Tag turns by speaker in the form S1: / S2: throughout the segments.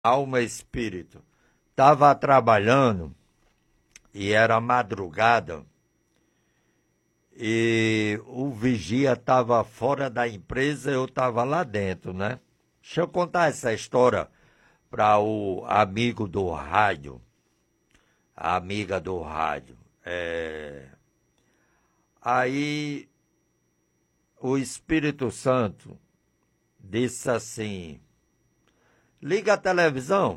S1: alma e espírito. Estava trabalhando e era madrugada e o vigia estava fora da empresa, eu estava lá dentro, né? Deixa eu contar essa história para o amigo do rádio, a amiga do rádio. Aí o Espírito Santo disse assim: liga a televisão.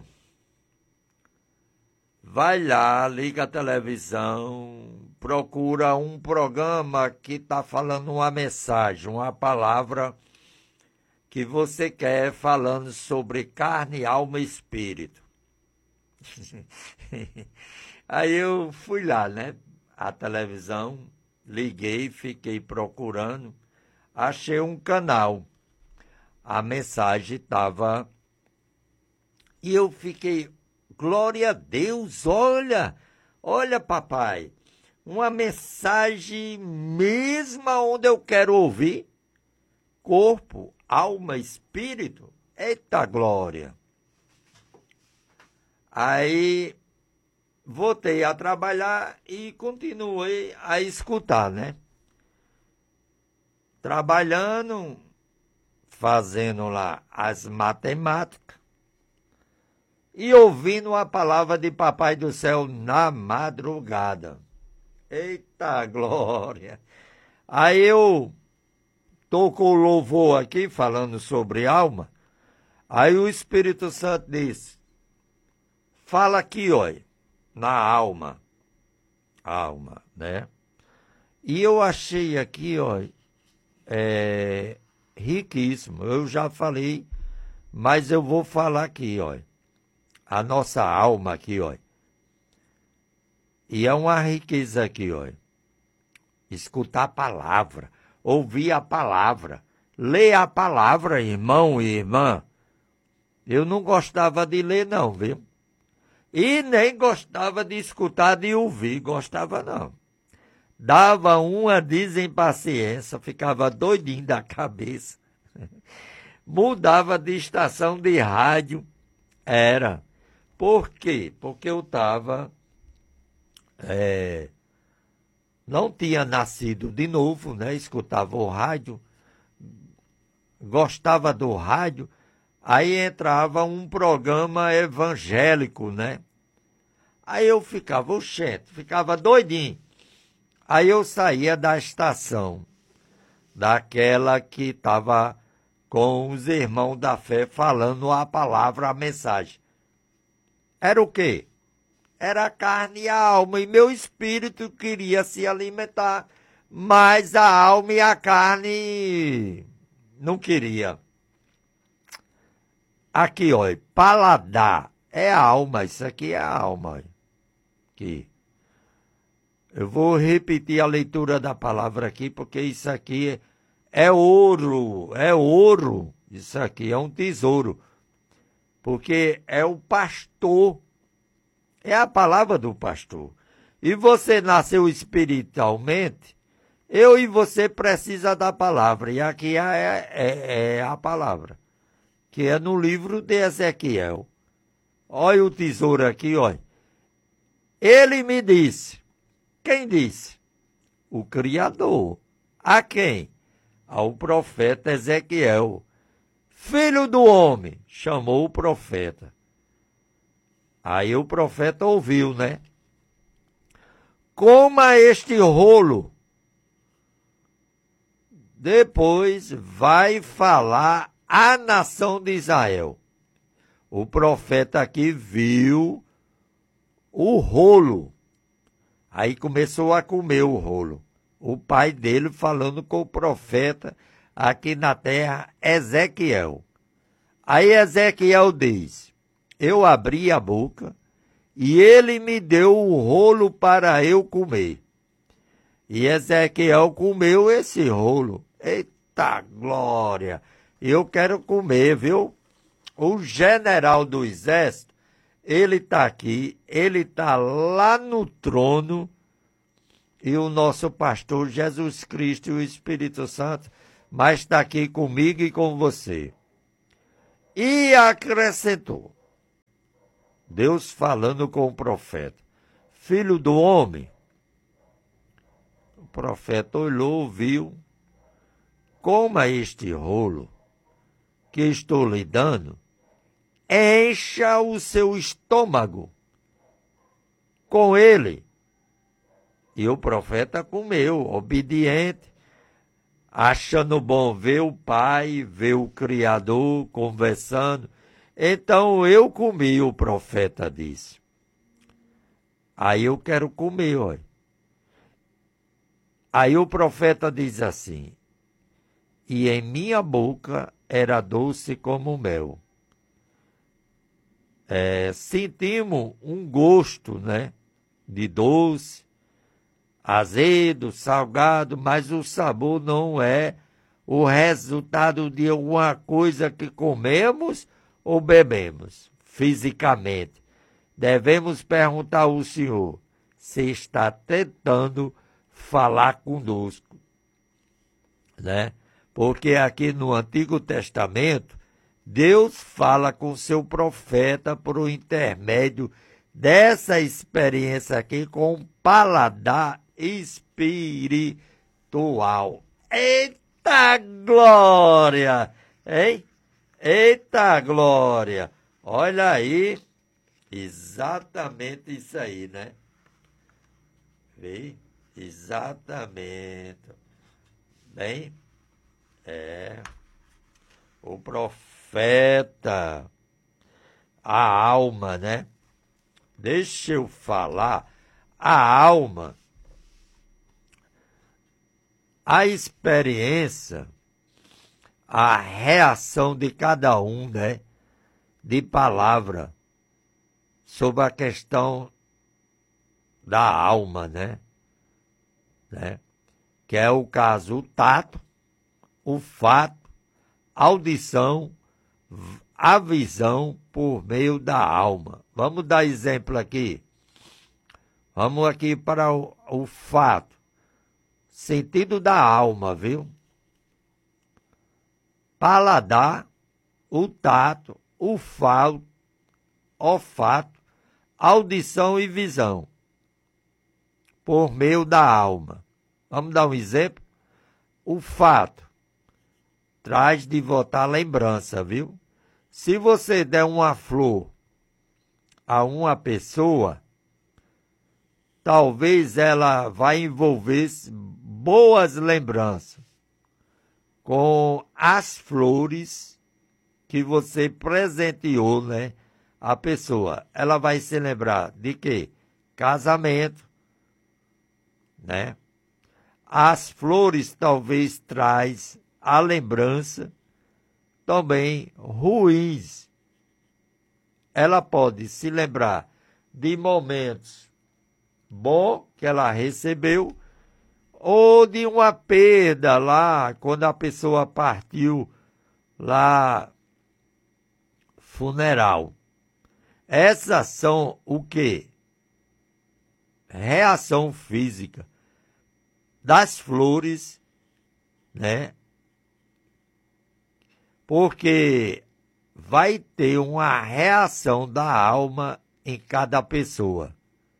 S1: Vai lá, liga a televisão, procura um programa que está falando uma mensagem, uma palavra que você quer, falando sobre carne, alma e espírito. Aí eu fui lá, né? A televisão, liguei, fiquei procurando, achei um canal. A mensagem estava... E eu fiquei... Glória a Deus, olha papai, uma mensagem mesma onde eu quero ouvir, corpo, alma, espírito, eita glória. Aí voltei a trabalhar e continuei a escutar, né? Trabalhando, fazendo lá as matemáticas, e ouvindo a palavra de Papai do Céu na madrugada. Eita glória! Aí eu tô com o louvor aqui, falando sobre alma. Aí o Espírito Santo disse: fala aqui, olha, na alma. Alma, né? E eu achei aqui, olha, riquíssimo. Eu já falei, mas eu vou falar aqui, olha. A nossa alma aqui, ó. E é uma riqueza aqui, ó. Escutar a palavra, ouvir a palavra, ler a palavra, irmão e irmã. Eu não gostava de ler, não, viu? E nem gostava de escutar, de ouvir, gostava não. Dava uma desimpaciência, ficava doidinho da cabeça. Mudava de estação de rádio, era... Por quê? Porque eu estava... não tinha nascido de novo, né? Escutava o rádio, gostava do rádio, aí entrava um programa evangélico, né? Aí eu ficava, oxente, ficava doidinho. Aí eu saía da estação, daquela que estava com os irmãos da fé falando a palavra, a mensagem. Era o quê? Era a carne e a alma, e meu espírito queria se alimentar, mas a alma e a carne não queria. Aqui, olha, paladar é a alma, isso aqui é a alma. Olha. Aqui. Eu vou repetir a leitura da palavra aqui, porque isso aqui é ouro, isso aqui é um tesouro. Porque é o pastor, é a palavra do pastor. E você nasceu espiritualmente, eu e você precisa da palavra. E aqui é a palavra, que é no livro de Ezequiel. Olha o tesouro aqui, olha. Ele me disse. Quem disse? O Criador. A quem? Ao profeta Ezequiel. Filho do homem, chamou o profeta. Aí o profeta ouviu, né? Coma este rolo. Depois vai falar a nação de Israel. O profeta aqui viu o rolo. Aí começou a comer o rolo. O pai dele falando com o profeta aqui na terra, Ezequiel. Aí Ezequiel diz: eu abri a boca e ele me deu o rolo para eu comer. E Ezequiel comeu esse rolo. Eita glória! Eu quero comer, viu? O general do exército, ele está aqui, ele está lá no trono, e o nosso pastor Jesus Cristo e o Espírito Santo, mas está aqui comigo e com você. E acrescentou: Deus falando com o profeta: filho do homem. O profeta olhou, viu, como é este rolo que estou lhe dando, encha o seu estômago com ele. E o profeta comeu, obediente, achando bom ver o pai, ver o Criador conversando. Então eu comi, o profeta disse. Aí eu quero comer, olha. Aí o profeta diz assim: e em minha boca era doce como mel. Sentimos um gosto, né, de doce, azedo, salgado, mas o sabor não é o resultado de alguma coisa que comemos ou bebemos fisicamente. Devemos perguntar ao Senhor se está tentando falar conosco, né? Porque aqui no Antigo Testamento, Deus fala com seu profeta por intermédio dessa experiência aqui com um paladar espiritual. Eita glória! Hein? Eita glória! Olha aí, exatamente isso aí, né? Vê? Exatamente. Bem, o profeta, a alma, né? Deixa eu falar, a alma, a experiência, a reação de cada um, né? De palavra sobre a questão da alma, né? Que é o caso, o tato, o fato, a audição, a visão por meio da alma. Vamos dar exemplo aqui. Vamos aqui para o fato. Sentido da alma, viu? Paladar, o tato, o olfato, audição e visão. Por meio da alma. Vamos dar um exemplo? O fato traz de volta lembrança, viu? Se você der uma flor a uma pessoa, talvez ela vai envolver boas lembranças com as flores que você presenteou, né? A pessoa, ela vai se lembrar de quê? Casamento, né? As flores talvez traz a lembrança também ruins. Ela pode se lembrar de momentos bons que ela recebeu ou de uma perda lá, quando a pessoa partiu lá, funeral. Essas são o quê? Reação física das flores, né? Porque vai ter uma reação da alma em cada pessoa.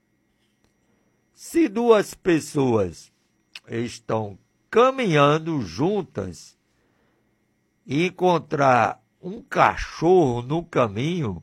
S1: Se duas pessoas estão caminhando juntas e encontrar um cachorro no caminho,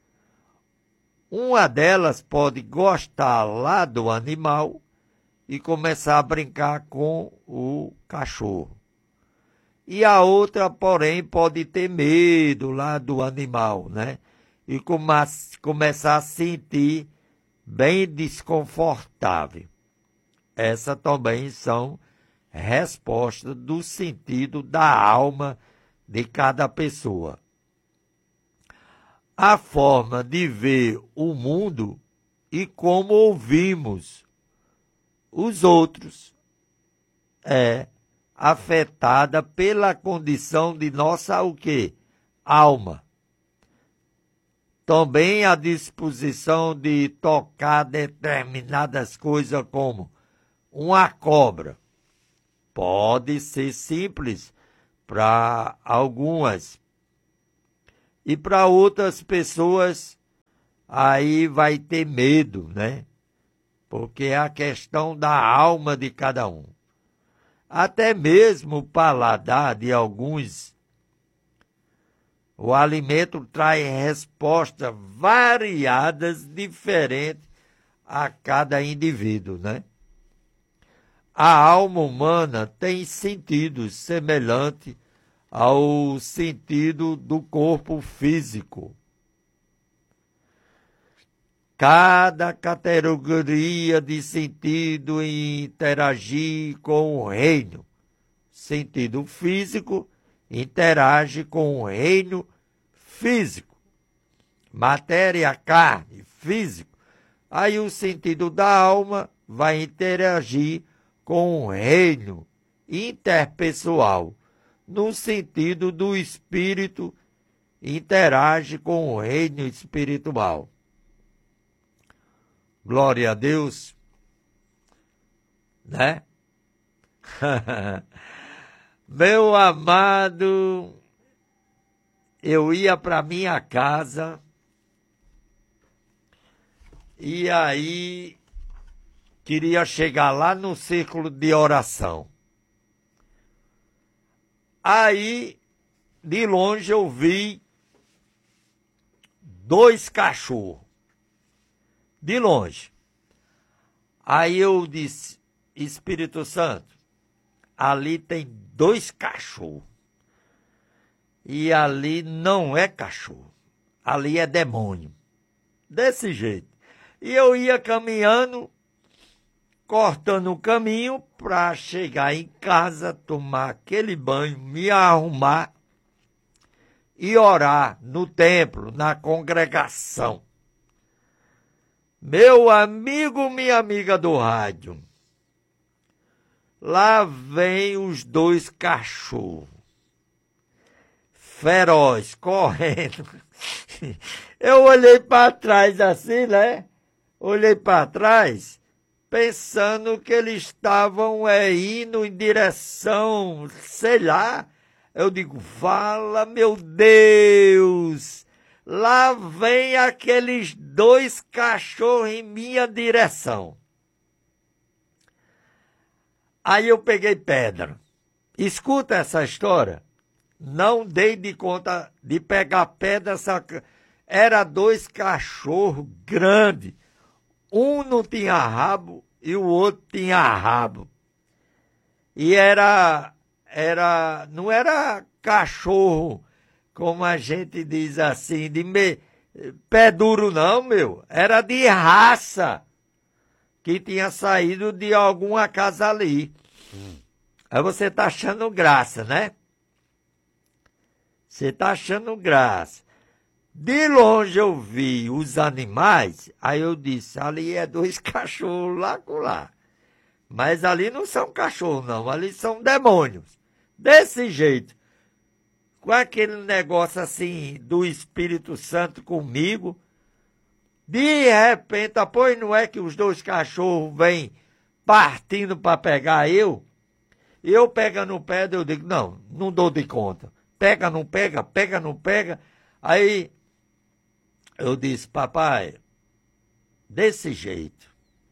S1: uma delas pode gostar lá do animal e começar a brincar com o cachorro. E a outra, porém, pode ter medo lá do animal, né? E começar a sentir bem desconfortável. Essas também são respostas do sentido da alma de cada pessoa. A forma de ver o mundo e como ouvimos os outros é afetada pela condição de nossa o quê? Alma. Também a disposição de tocar determinadas coisas como uma cobra. Pode ser simples para algumas. E para outras pessoas, aí vai ter medo, né? Porque é a questão da alma de cada um. Até mesmo o paladar de alguns, o alimento traz respostas variadas, diferentes a cada indivíduo, né? A alma humana tem sentidos semelhantes ao sentido do corpo físico. Cada categoria de sentido interagir com o reino. Sentido físico interage com o reino físico. Matéria, carne, físico. Aí o sentido da alma vai interagir com o reino interpessoal. No sentido do espírito, interage com o reino espiritual. Glória a Deus, né? Meu amado, eu ia para minha casa e aí queria chegar lá no círculo de oração. Aí, de longe, eu vi 2 cachorros. De longe. Aí eu disse, Espírito Santo, ali tem 2 cachorros. E ali não é cachorro. Ali é demônio. Desse jeito. E eu ia caminhando, cortando o caminho para chegar em casa, tomar aquele banho, me arrumar e orar no templo, na congregação. Meu amigo, minha amiga do rádio, lá vem os 2 cachorros, feroz, correndo. Eu olhei para trás assim, né? Olhei para trás, pensando que eles estavam indo em direção, sei lá. Eu digo, fala, meu Deus! Lá vem aqueles 2 cachorros em minha direção. Aí eu peguei pedra. Escuta essa história. Não dei de conta de pegar pedra. Era 2 cachorros grandes. Um não tinha rabo e o outro tinha rabo. E não era cachorro, como a gente diz assim, de pé duro não, meu. Era de raça, que tinha saído de alguma casa ali. Aí você tá achando graça, né? Você tá achando graça. De longe eu vi os animais, aí eu disse, ali é 2 cachorros lá com lá. Mas ali não são cachorros não, ali são demônios. Desse jeito. Com aquele negócio assim do Espírito Santo comigo, de repente, pois não é que os 2 cachorros vêm partindo para pegar eu? Eu pego no pé, eu digo, não dou de conta. Pega, não pega, pega, não pega. Aí eu disse, papai, desse jeito,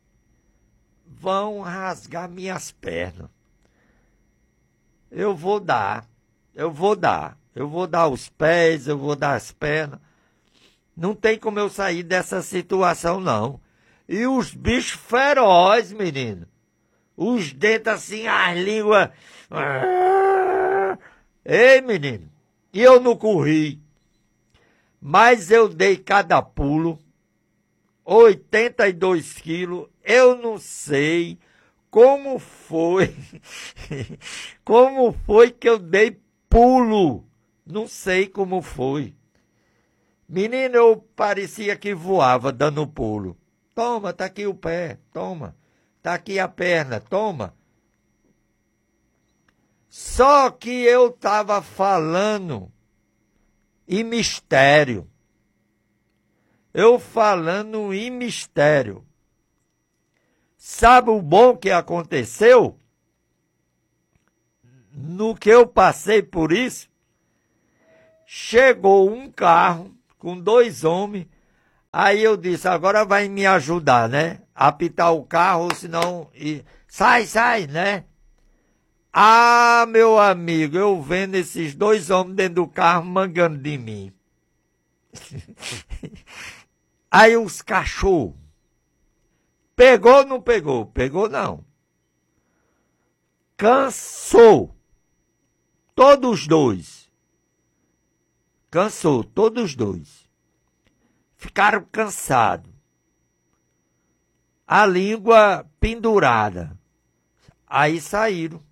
S1: vão rasgar minhas pernas. Eu vou dar os pés, eu vou dar as pernas. Não tem como eu sair dessa situação, não. E os bichos ferozes, menino. Os dentes assim, as línguas. Ei, menino. E eu não corri. Mas eu dei cada pulo. 82 quilos. Eu não sei como foi. Como foi que eu dei pulo. Não sei como foi. Menino, eu parecia que voava dando pulo. Toma, tá aqui o pé, toma. Tá aqui a perna, toma. Só que eu estava falando em mistério. Eu falando em mistério. Sabe o bom que aconteceu? No que eu passei por isso, chegou um carro com 2 homens, Aí eu disse, agora vai me ajudar, né? Apitar o carro, senão... Sai, né? Ah, meu amigo, eu vendo esses dois homens dentro do carro mangando de mim. Aí os cachorros. Pegou ou não pegou? Pegou não. Cansou. Todos dois. Cansou, todos dois. Ficaram cansados. A língua pendurada. Aí saíram.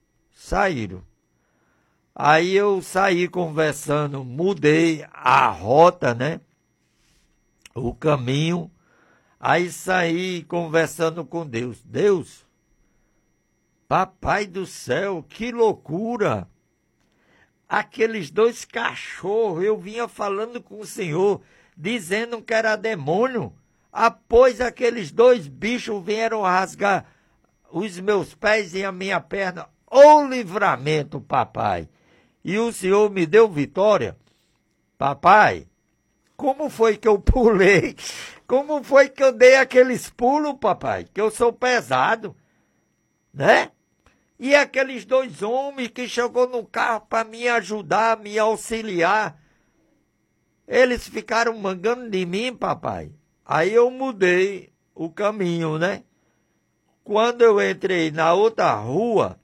S1: Aí eu saí conversando, mudei a rota, né? O caminho. Aí saí conversando com Deus. Deus, papai do céu, que loucura! Aqueles dois cachorros, eu vinha falando com o Senhor, dizendo que era demônio. Após aqueles dois bichos vieram rasgar os meus pés e a minha perna. Ô livramento, papai! E o Senhor me deu vitória. Papai, como foi que eu pulei? Como foi que eu dei aqueles pulos, papai? Que eu sou pesado, né? E aqueles dois homens que chegou no carro para me ajudar, me auxiliar, eles ficaram mangando de mim, papai. Aí eu mudei o caminho, né? Quando eu entrei na outra rua,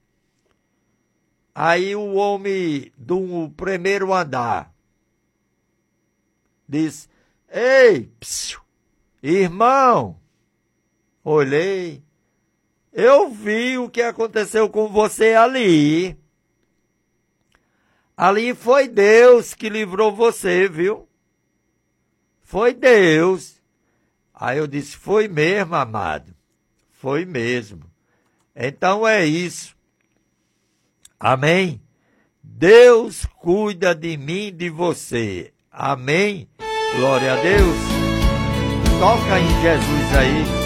S1: aí o homem do primeiro andar disse, ei, psiu, irmão, olhei, eu vi o que aconteceu com você ali. Ali foi Deus que livrou você, viu? Foi Deus. Aí eu disse, foi mesmo, amado. Foi mesmo. Então é isso. Amém? Deus cuida de mim e de você. Amém? Glória a Deus. Toca em Jesus aí.